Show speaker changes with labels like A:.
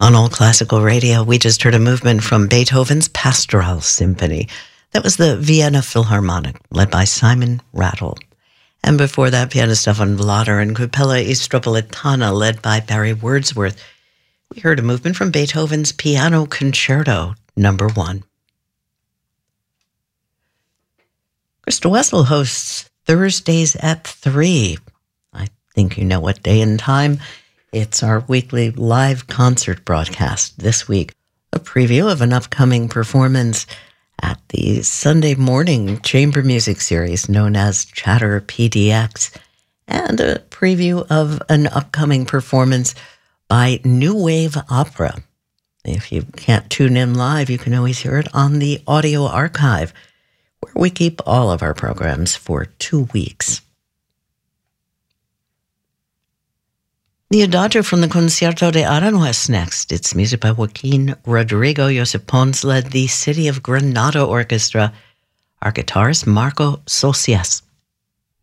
A: On All Classical Radio, we just heard a movement from Beethoven's Pastoral Symphony. That was the Vienna Philharmonic, led by Simon Rattle. And before that, piano Stefan Vladar and Capella Istropolitana, led by Barry Wordsworth. We heard a movement from Beethoven's Piano Concerto, number 1. Krista Wessel hosts Thursdays at 3. I think you know what day and time. It's our weekly live concert broadcast this week. A preview of an upcoming performance at the Sunday morning chamber music series known as Chatter PDX, and a preview of an upcoming performance by New Wave Opera. If you can't tune in live, you can always hear it on the audio archive, where we keep all of our programs for 2 weeks. The Adagio from the Concierto de Aranjuez next. It's music by Joaquin Rodrigo. Josep Pons led the City of Granada Orchestra. Our guitarist, Marco Socias.